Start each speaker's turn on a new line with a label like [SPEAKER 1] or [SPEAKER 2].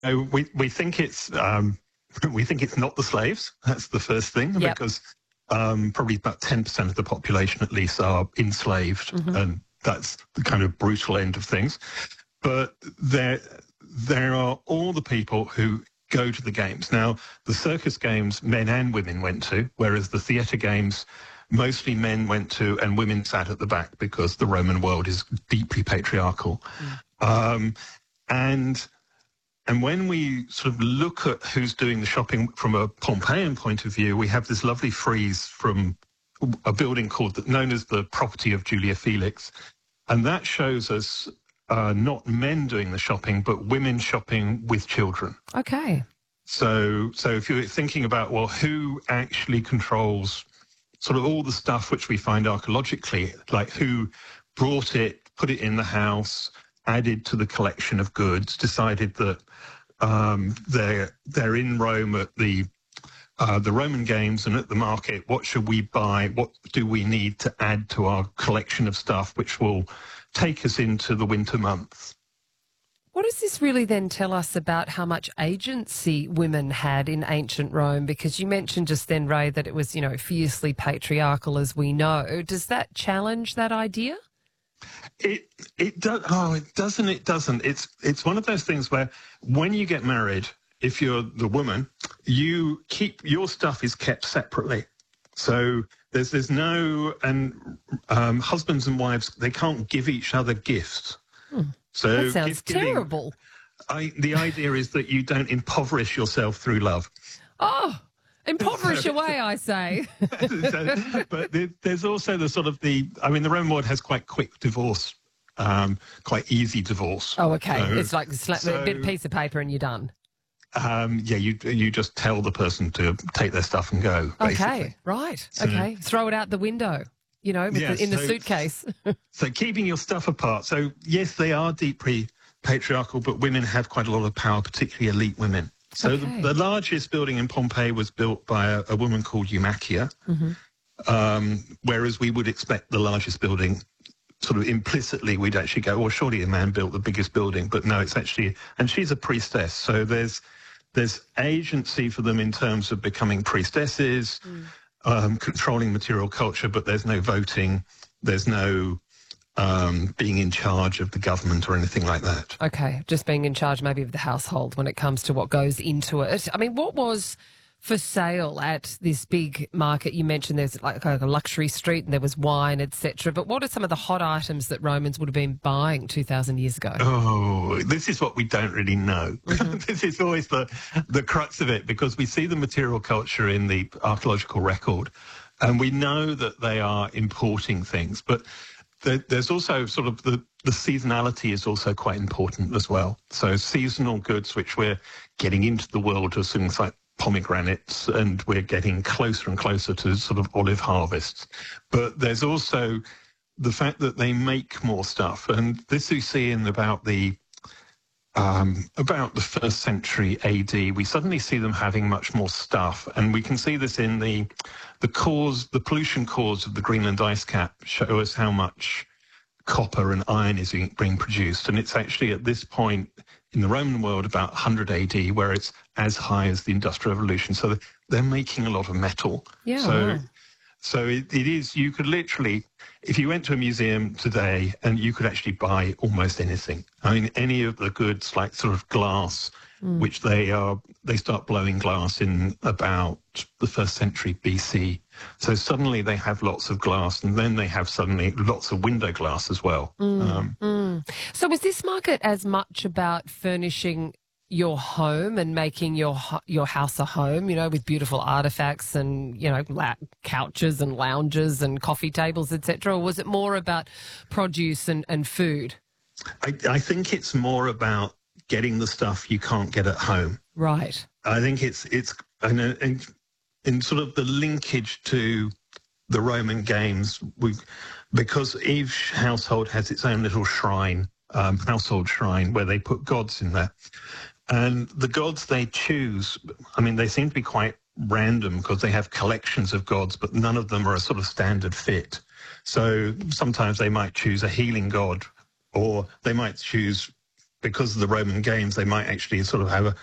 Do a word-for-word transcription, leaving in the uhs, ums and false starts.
[SPEAKER 1] So we we think it's um, we think it's not the slaves. That's the first thing,
[SPEAKER 2] Yep.
[SPEAKER 1] because um, probably about ten percent of the population at least are enslaved,
[SPEAKER 2] Mm-hmm.
[SPEAKER 1] and that's the kind of brutal end of things. But there there are all the people who go to the games. Now, the circus games, men and women went to, whereas the theatre games, mostly men went to and women sat at the back because the Roman world is deeply patriarchal. Mm. Um, and and when we sort of look at who's doing the shopping from a Pompeian point of view, we have this lovely frieze from a building called known as the Property of Julia Felix. And that shows us uh, not men doing the shopping, but women shopping with children.
[SPEAKER 2] Okay.
[SPEAKER 1] So, so if you're thinking about, well, who actually controls sort of all the stuff which we find archaeologically, like who brought it, put it in the house, added to the collection of goods, decided that um, they're they're in Rome at the uh, the Roman Games and at the market. What should we buy? What do we need to add to our collection of stuff, which will take us into the winter months?
[SPEAKER 2] What does this really then tell us about how much agency women had in ancient Rome? Because you mentioned just then, Ray, that it was, you know, fiercely patriarchal, as we know. Does that challenge that idea?
[SPEAKER 1] It it does. Oh, it doesn't. It doesn't. It's it's one of those things where when you get married, if you're the woman, you keep your stuff is kept separately. So there's there's no and um, husbands and wives, they can't give each other gifts.
[SPEAKER 2] Hmm.
[SPEAKER 1] So
[SPEAKER 2] that sounds
[SPEAKER 1] gift giving,
[SPEAKER 2] terrible.
[SPEAKER 1] I, the idea is that you don't impoverish yourself through love.
[SPEAKER 2] Oh, impoverish away, I say.
[SPEAKER 1] So, but there, there's also the sort of the, I mean, the Roman world has quite quick divorce, um, quite easy divorce.
[SPEAKER 2] Oh, okay.
[SPEAKER 1] So,
[SPEAKER 2] it's like slap
[SPEAKER 1] so,
[SPEAKER 2] a bit of piece of paper and you're done.
[SPEAKER 1] Um, yeah, you you just tell the person to take their stuff and go, basically.
[SPEAKER 2] Okay, right.
[SPEAKER 1] So,
[SPEAKER 2] okay. Throw it out the window, you know, with
[SPEAKER 1] yeah,
[SPEAKER 2] the, in the
[SPEAKER 1] so,
[SPEAKER 2] suitcase.
[SPEAKER 1] So keeping your stuff apart. So, yes, they are deeply patriarchal, but women have quite a lot of power, particularly elite women. So
[SPEAKER 2] okay.
[SPEAKER 1] the, the largest building in Pompeii was built by a, a woman called Eumachia,
[SPEAKER 2] mm-hmm.
[SPEAKER 1] um, whereas we would expect the largest building, sort of implicitly, we'd actually go, well, surely a man built the biggest building. But no, it's actually, and she's a priestess. So there's there's agency for them in terms of becoming priestesses, mm. um, controlling material culture, but there's no voting. There's no um, being in charge of the government or anything like that.
[SPEAKER 2] Okay, just being in charge maybe of the household when it comes to what goes into it. I mean, what was for sale at this big market? You mentioned there's like a luxury street and there was wine, et cetera. But what are some of the hot items that Romans would have been buying two thousand years ago?
[SPEAKER 1] Oh, this is what we don't really know. Mm-hmm. This is always the, the crux of it, because we see the material culture in the archaeological record and we know that they are importing things. But there, there's also sort of the, the seasonality is also quite important as well. So seasonal goods, which we're getting into the world of things like pomegranates, and we're getting closer and closer to sort of olive harvests. But there's also the fact that they make more stuff, and this we see in about the um, about the first century A D. We suddenly see them having much more stuff, and we can see this in the the cores, the pollution cores of the Greenland ice cap show us how much copper and iron is being produced, and it's actually at this point in the Roman world about one hundred A D, where it's as high as the Industrial Revolution. So they're making a lot of metal.
[SPEAKER 2] Yeah.
[SPEAKER 1] So,
[SPEAKER 2] wow.
[SPEAKER 1] so it, it is, you could literally, if you went to a museum today, and you could actually buy almost anything. I mean, any of the goods, like sort of glass, mm. which they are, they start blowing glass in about the first century B C. So suddenly they have lots of glass, and then they have suddenly lots of window glass as well.
[SPEAKER 2] Mm,
[SPEAKER 1] um,
[SPEAKER 2] mm. So was this market as much about furnishing your home and making your your house a home, you know, with beautiful artifacts and, you know, la- couches and lounges and coffee tables, et cetera, or was it more about produce and, and food?
[SPEAKER 1] I, I think it's more about getting the stuff you can't get at home.
[SPEAKER 2] Right.
[SPEAKER 1] I think it's, it's and, and in sort of the linkage to the Roman games, we, because each household has its own little shrine, um, household shrine, where they put gods in there. And the gods they choose, I mean, they seem to be quite random because they have collections of gods, but none of them are a sort of standard fit. So sometimes they might choose a healing god, or they might choose because of the Roman games, they might actually sort of have a,